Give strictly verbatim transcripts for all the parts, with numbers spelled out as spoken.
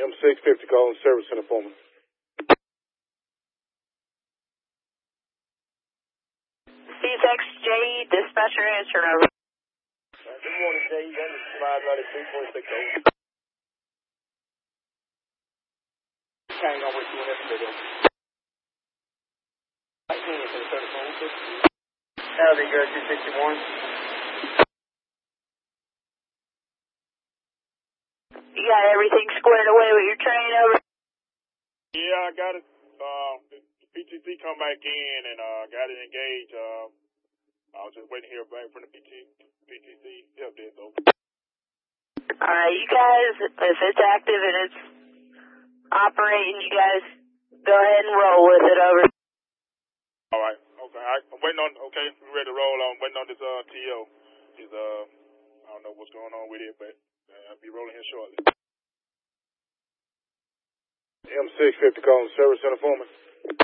M six fifty calling service center for me. C six J E, dispatcher answer over. Good morning, J E. That is five ninety-three point six over. Hang on with you whenever they're done. nineteen is in the thirty-phone. Howdy, go two sixty-one. You got everything squared away with your train over? Yeah, I got it. Uh, the P T C come back in and uh, got it engaged. Uh, I was just waiting to hear back from the P T C help desk over. Alright, you guys, if it's active and it's operating, you guys go ahead and roll with it over. Alright, okay. I, I'm waiting on, okay, we're ready to roll. I'm waiting on this uh, T O. Is, uh, I don't know what's going on with it, but uh, I'll be rolling here shortly. M six fifty calling service center for me.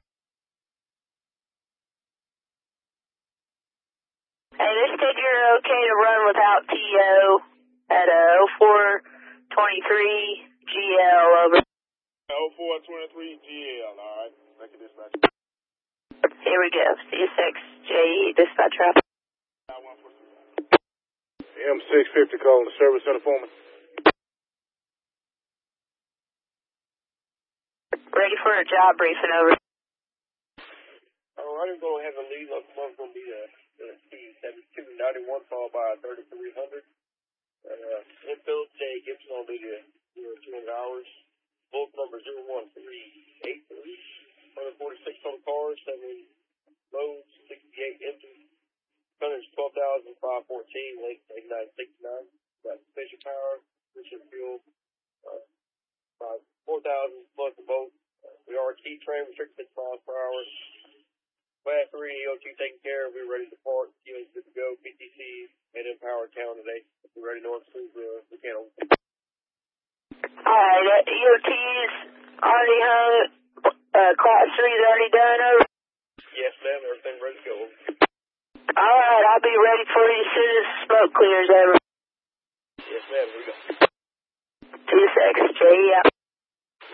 Hey, they said you're okay to run without T O at a oh four twenty-three G L over. oh four twenty-three G L, alright. Thank you, dispatch. Here we go. C six J E, dispatch traffic. M six fifty calling the service center for me. Ready for a job briefing over. Alright, I'm going to have a lead. Locomotive going to be a T seventy-two ninety-one followed by a thirty-three hundred. Uh, infill J Gibson will be the zero two hundred hours. Bulk number zero one three eight three. one forty-six total cars, seven loads, sixty-eight engines. Tonnage twelve thousand five hundred fourteen, length eighty-nine sixty-nine. Got sufficient power, sufficient fuel, uh, about four thousand plus the boat. Uh, we are a key train, restricted fifty miles per hour. Class three, E O two taken care of. We're ready to depart. T O's good to go. P T C and Empower town today. We're ready to north to uh, we can't open. Alright, uh, E O T's already hung. Uh, class three's already done over. Yes, ma'am. Everything ready to go. Alright, I'll be ready for you as soon as smoke clears over. Yes, ma'am. Here we go. Two six J E out.